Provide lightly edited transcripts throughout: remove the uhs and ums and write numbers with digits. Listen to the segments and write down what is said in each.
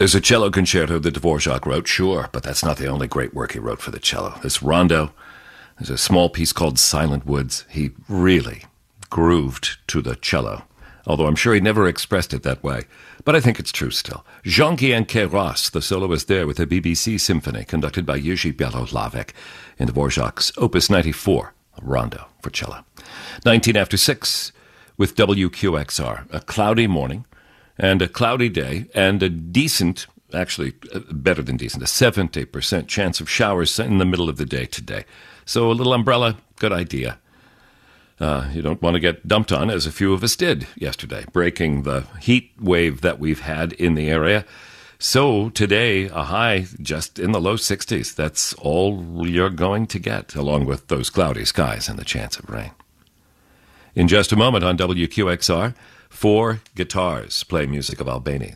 There's a cello concerto that Dvorak wrote, sure, but that's not the only great work he wrote for the cello. This rondo, there's a small piece called Silent Woods. He really grooved to the cello, although I'm sure he never expressed it that way. But I think it's true still. Jean-Guyen Queyras, the soloist there with the BBC Symphony, conducted by Jiří Bělohlavek in Dvorak's Opus 94, a rondo for cello. 19 after 6 with WQXR, a cloudy morning and a cloudy day and a decent, actually better than decent, a 70% chance of showers in the middle of the day today. So a little umbrella, good idea. You don't want to get dumped on, as a few of us did yesterday, breaking the heat wave that we've had in the area. So today, a high just in the low 60s. That's all you're going to get, along with those cloudy skies and the chance of rain. In just a moment on WQXR, 4 guitars play music of Albania.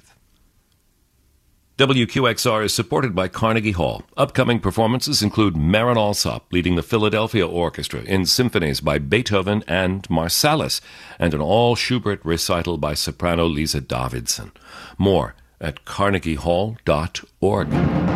WQXR is supported by Carnegie Hall. Upcoming performances include Marin Alsop leading the Philadelphia Orchestra in symphonies by Beethoven and Marsalis, and an all-Schubert recital by soprano Lisa Davidson. More at carnegiehall.org.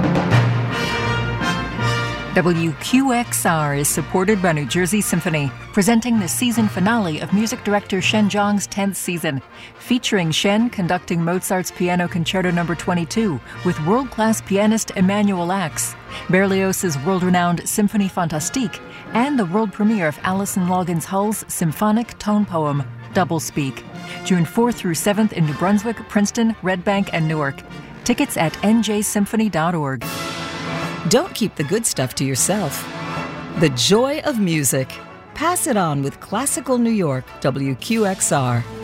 WQXR is supported by New Jersey Symphony, presenting the season finale of music director Shen Zhang's 10th season, featuring Shen conducting Mozart's Piano Concerto No. 22 with world-class pianist Emanuel Ax, Berlioz's world-renowned Symphonie Fantastique, and the world premiere of Alison Loggins Hull's symphonic tone poem, Doublespeak, June 4th through 7th in New Brunswick, Princeton, Red Bank, and Newark. Tickets at njsymphony.org. Don't keep the good stuff to yourself. The joy of music. Pass it on with Classical New York, WQXR.